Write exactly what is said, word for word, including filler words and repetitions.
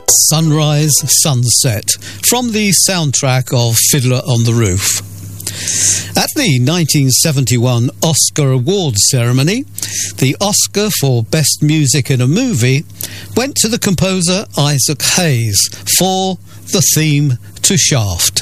Sunrise, Sunset, from the soundtrack of Fiddler on the Roof. At the nineteen seventy-one Oscar Awards ceremony, the Oscar for Best Music in a Movie went to the composer Isaac Hayes for the theme to Shaft.